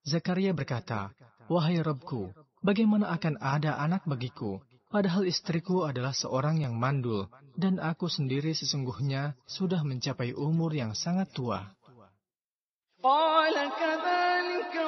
Zakaria berkata, "Wahai Rabbku, bagaimana akan ada anak bagiku, padahal istriku adalah seorang yang mandul, dan aku sendiri sesungguhnya sudah mencapai umur yang sangat tua." قال كذلك